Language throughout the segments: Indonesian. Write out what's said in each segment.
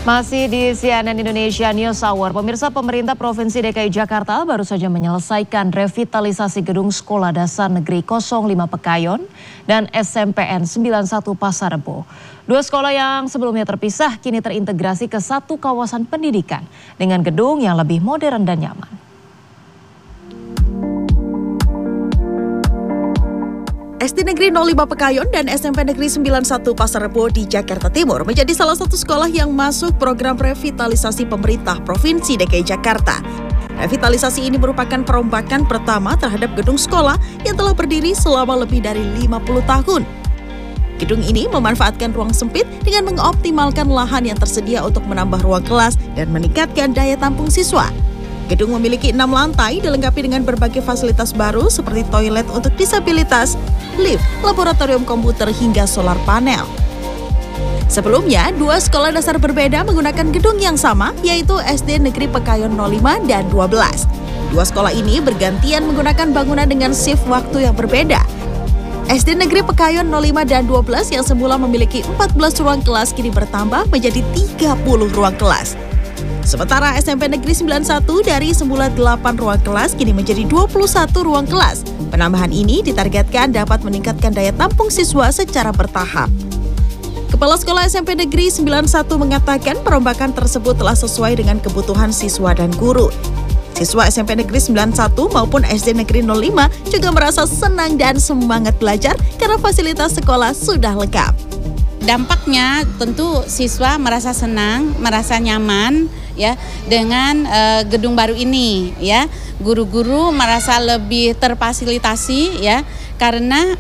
Masih di CNN Indonesia News Hour, pemirsa, pemerintah Provinsi DKI Jakarta baru saja menyelesaikan revitalisasi gedung Sekolah Dasar Negeri 05 Pekayon dan SMPN 91 Pasar Rebo. Dua sekolah yang sebelumnya terpisah kini terintegrasi ke satu kawasan pendidikan dengan gedung yang lebih modern dan nyaman. SD Negeri 05 Pekayon dan SMP Negeri 91 Pasar Rebo di Jakarta Timur menjadi salah satu sekolah yang masuk program revitalisasi pemerintah Provinsi DKI Jakarta. Revitalisasi ini merupakan perombakan pertama terhadap gedung sekolah yang telah berdiri selama lebih dari 50 tahun. Gedung ini memanfaatkan ruang sempit dengan mengoptimalkan lahan yang tersedia untuk menambah ruang kelas dan meningkatkan daya tampung siswa. Gedung memiliki 6 lantai dilengkapi dengan berbagai fasilitas baru seperti toilet untuk disabilitas, lift, laboratorium komputer hingga solar panel. Sebelumnya, dua sekolah dasar berbeda menggunakan gedung yang sama, yaitu SD Negeri Pekayon 05 dan 12. Dua sekolah ini bergantian menggunakan bangunan dengan shift waktu yang berbeda. SD Negeri Pekayon 05 dan 12 yang semula memiliki 14 ruang kelas kini bertambah menjadi 30 ruang kelas. Sementara SMP Negeri 91 dari semula 8 ruang kelas kini menjadi 21 ruang kelas. Penambahan ini ditargetkan dapat meningkatkan daya tampung siswa secara bertahap. Kepala Sekolah SMP Negeri 91 mengatakan perombakan tersebut telah sesuai dengan kebutuhan siswa dan guru. Siswa SMP Negeri 91 maupun SD Negeri 05 juga merasa senang dan semangat belajar karena fasilitas sekolah sudah lengkap. Dampaknya tentu siswa merasa senang, merasa nyaman ya dengan gedung baru ini ya. Guru-guru merasa lebih terfasilitasi ya karena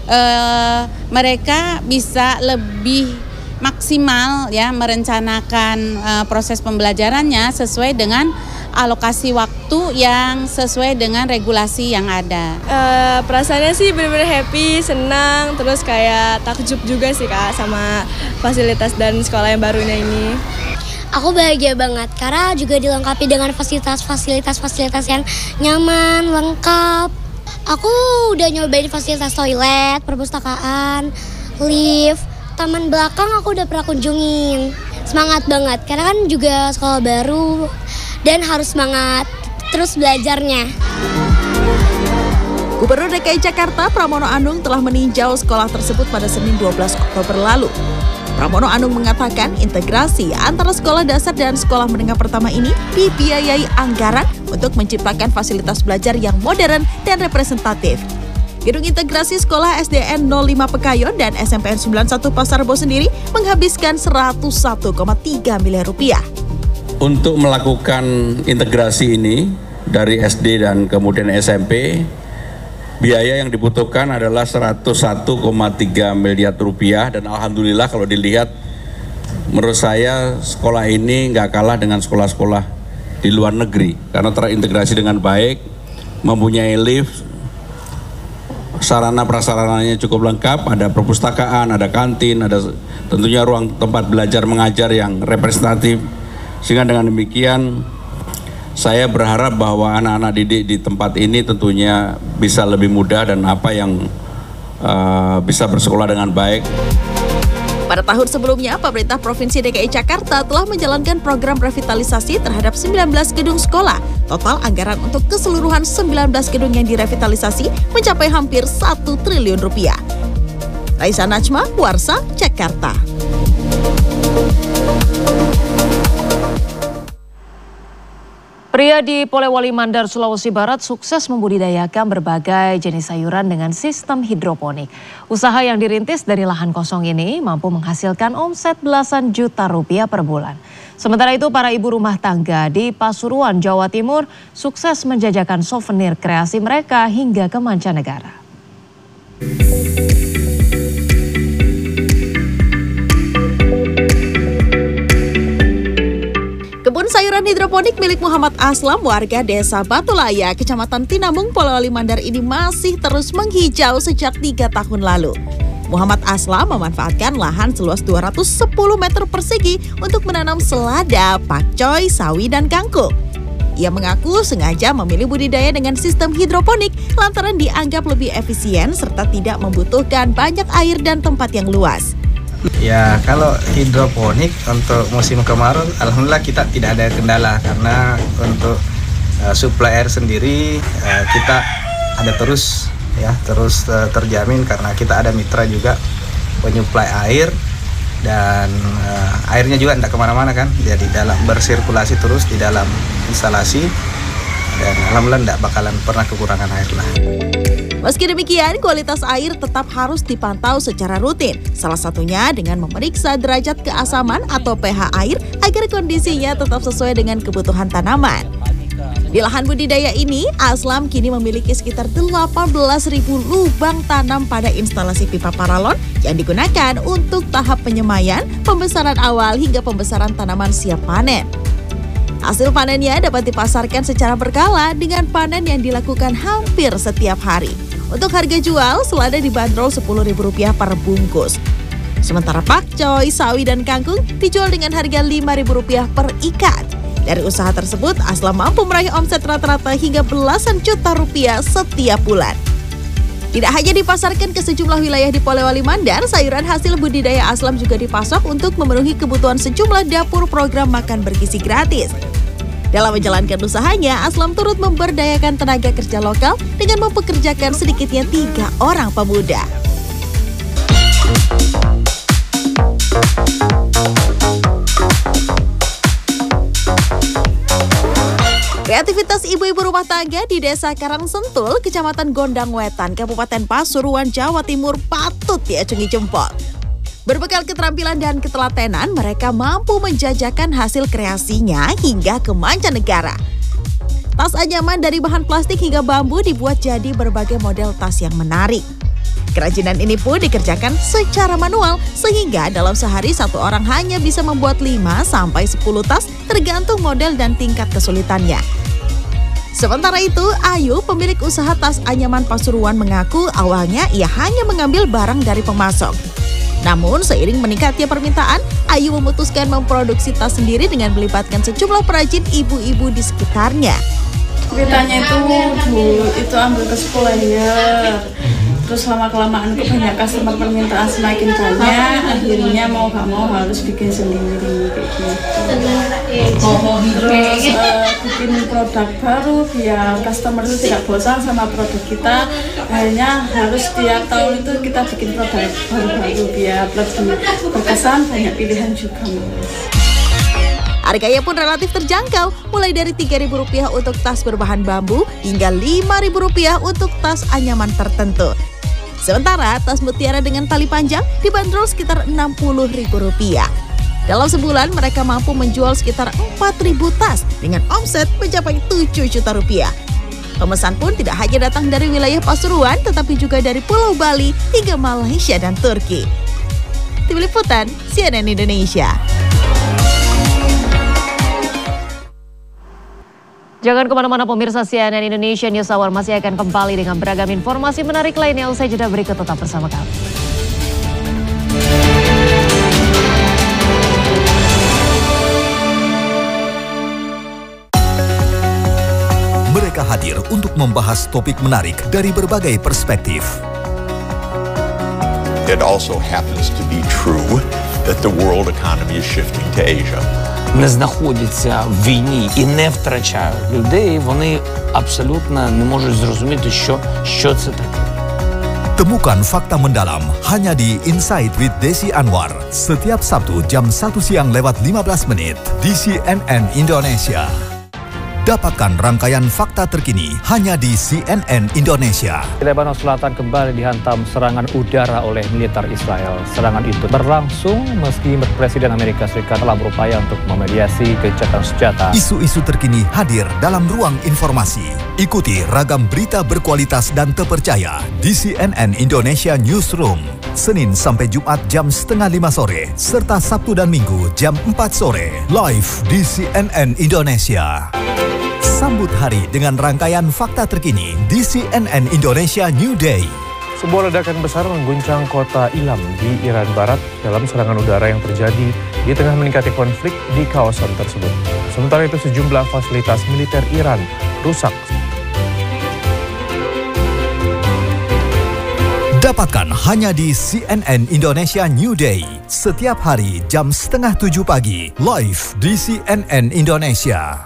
mereka bisa lebih maksimal ya merencanakan proses pembelajarannya sesuai dengan alokasi waktu yang sesuai dengan regulasi yang ada. Perasaannya sih benar-benar happy, senang, terus kayak takjub juga sih Kak sama fasilitas dan sekolah yang barunya ini. Aku bahagia banget karena juga dilengkapi dengan fasilitas yang nyaman, lengkap. Aku udah nyobain fasilitas toilet, perpustakaan, lift, taman belakang aku udah pernah kunjungin. Semangat banget karena kan juga sekolah baru dan harus semangat terus belajarnya. Gubernur DKI Jakarta Pramono Anung telah meninjau sekolah tersebut pada Senin 12 Oktober lalu. Pramono Anung mengatakan integrasi antara sekolah dasar dan sekolah menengah pertama ini dibiayai anggaran untuk menciptakan fasilitas belajar yang modern dan representatif. Gedung integrasi sekolah SDN 05 Pekayon dan SMPN 91 Pasar Rebo sendiri menghabiskan 101,3 miliar rupiah. Untuk melakukan integrasi ini dari SD dan kemudian SMP, biaya yang dibutuhkan adalah 101,3 miliar rupiah dan alhamdulillah kalau dilihat menurut saya sekolah ini nggak kalah dengan sekolah-sekolah di luar negeri karena terintegrasi dengan baik, mempunyai lift, sarana prasarananya cukup lengkap, ada perpustakaan, ada kantin, ada tentunya ruang tempat belajar mengajar yang representatif. Sehingga dengan demikian saya berharap bahwa anak-anak didik di tempat ini tentunya bisa lebih mudah dan bisa bersekolah dengan baik. Pada tahun sebelumnya, pemerintah Provinsi DKI Jakarta telah menjalankan program revitalisasi terhadap 19 gedung sekolah. Total anggaran untuk keseluruhan 19 gedung yang direvitalisasi mencapai hampir 1 triliun rupiah. Raisa Najma, Warsa, Jakarta. Pria di Polewali Mandar, Sulawesi Barat sukses membudidayakan berbagai jenis sayuran dengan sistem hidroponik. Usaha yang dirintis dari lahan kosong ini mampu menghasilkan omset belasan juta rupiah per bulan. Sementara itu para ibu rumah tangga di Pasuruan, Jawa Timur sukses menjajakan souvenir kreasi mereka hingga ke mancanegara. Kebun sayuran hidroponik milik Muhammad Aslam, warga desa Batulaya, Kecamatan Tinamung, Polewali Mandar ini masih terus menghijau sejak 3 tahun lalu. Muhammad Aslam memanfaatkan lahan seluas 210 meter persegi untuk menanam selada, pakcoy, sawi, dan kangkung. Ia mengaku sengaja memilih budidaya dengan sistem hidroponik lantaran dianggap lebih efisien serta tidak membutuhkan banyak air dan tempat yang luas. Ya, kalau hidroponik untuk musim kemarau, alhamdulillah kita tidak ada kendala karena untuk suplai air sendiri kita ada terus terjamin karena kita ada mitra juga penyuplai air dan airnya juga tidak kemana-mana kan, jadi dalam bersirkulasi terus di dalam instalasi dan alhamdulillah tidak bakalan pernah kekurangan air lah. Meski demikian, kualitas air tetap harus dipantau secara rutin. Salah satunya dengan memeriksa derajat keasaman atau pH air agar kondisinya tetap sesuai dengan kebutuhan tanaman. Di lahan budidaya ini, Aslam kini memiliki sekitar 18.000 lubang tanam pada instalasi pipa paralon yang digunakan untuk tahap penyemaian, pembesaran awal hingga pembesaran tanaman siap panen. Hasil panennya dapat dipasarkan secara berkala dengan panen yang dilakukan hampir setiap hari. Untuk harga jual, selada dibanderol Rp10.000 per bungkus. Sementara pakcoy, sawi, dan kangkung dijual dengan harga Rp5.000 per ikat. Dari usaha tersebut, Aslam mampu meraih omset rata-rata hingga belasan juta rupiah setiap bulan. Tidak hanya dipasarkan ke sejumlah wilayah di Polewali Mandar, sayuran hasil budidaya Aslam juga dipasok untuk memenuhi kebutuhan sejumlah dapur program makan bergizi gratis. Dalam menjalankan usahanya, Aslam turut memberdayakan tenaga kerja lokal dengan mempekerjakan sedikitnya 3 orang pemuda. Kreativitas ibu-ibu rumah tangga di Desa Karangsentul, Kecamatan Gondang Wetan, Kabupaten Pasuruan, Jawa Timur patut diacungi jempol. Berbekal keterampilan dan ketelatenan, mereka mampu menjajakan hasil kreasinya hingga ke mancanegara. Tas anyaman dari bahan plastik hingga bambu dibuat jadi berbagai model tas yang menarik. Kerajinan ini pun dikerjakan secara manual, sehingga dalam sehari satu orang hanya bisa membuat 5-10 tas tergantung model dan tingkat kesulitannya. Sementara itu, Ayu, pemilik usaha tas anyaman Pasuruan, mengaku awalnya ia hanya mengambil barang dari pemasok. Namun, seiring meningkatnya permintaan, Ayu memutuskan memproduksi tas sendiri dengan melibatkan sejumlah perajin ibu-ibu di sekitarnya. Ceritanya itu dulu itu ambil ke supplier, terus lama-kelamaan kebanyakan customer permintaan semakin banyak, akhirnya mau gak mau harus bikin sendiri kayak gitu. Terus bikin produk baru biar customer itu tidak bosan sama produk kita. Akhirnya harus tiap tahun itu kita bikin produk baru-baru biar lebih berkesan, banyak pilihan juga. Harganya pun relatif terjangkau, mulai dari Rp3.000 untuk tas berbahan bambu hingga Rp5.000 untuk tas anyaman tertentu. Sementara tas mutiara dengan tali panjang dibanderol sekitar Rp60.000. Dalam sebulan mereka mampu menjual sekitar 4.000 tas dengan omset mencapai Rp7 juta. Pemesan pun tidak hanya datang dari wilayah Pasuruan, tetapi juga dari Pulau Bali hingga Malaysia dan Turki. Tim Liputan CNN Indonesia. Jangan kemana-mana pemirsa, CNN Indonesia News Hour masih akan kembali dengan beragam informasi menarik lainnya. Usai jeda berikut, tetap bersama kami. Mereka hadir untuk membahas topik menarik dari berbagai perspektif. It also happens to be true that the world economy is shifting to Asia. Не знаходяться в війні і не втрачають людей, вони абсолютно не можуть зрозуміти, що це таке. Temukan fakta mendalam hanya di Insight with Desi Anwar setiap Sabtu jam 1 siang lewat 15 menit di CNN Indonesia. Dapatkan rangkaian fakta terkini hanya di CNN Indonesia. Lebanon Selatan kembali dihantam serangan udara oleh militer Israel. Serangan itu berlangsung meski Presiden Amerika Serikat telah berupaya untuk memediasi gencatan senjata. Isu-isu terkini hadir dalam ruang informasi. Ikuti ragam berita berkualitas dan terpercaya di CNN Indonesia Newsroom. Senin sampai Jumat jam 4:30 sore, serta Sabtu dan Minggu jam 4 sore. Live di CNN Indonesia. Sambut hari dengan rangkaian fakta terkini di CNN Indonesia New Day. Sebuah ledakan besar mengguncang kota Ilam di Iran Barat dalam serangan udara yang terjadi di tengah meningkatnya konflik di kawasan tersebut. Sementara itu sejumlah fasilitas militer Iran rusak. Dapat Dapatkan hanya di CNN Indonesia New Day. Setiap hari jam 6:30 pagi. Live di CNN Indonesia.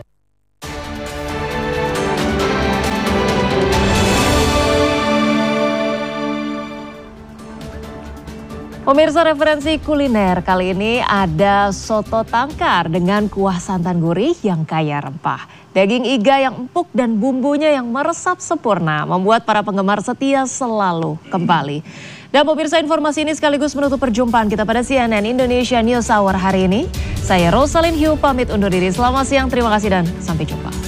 Pemirsa, referensi kuliner kali ini ada soto tangkar dengan kuah santan gurih yang kaya rempah. Daging iga yang empuk dan bumbunya yang meresap sempurna membuat para penggemar setia selalu kembali. Dan pemirsa, informasi ini sekaligus menutup perjumpaan kita pada CNN Indonesia News Hour hari ini. Saya Rosalyn Hiu pamit undur diri. Selamat siang, terima kasih dan sampai jumpa.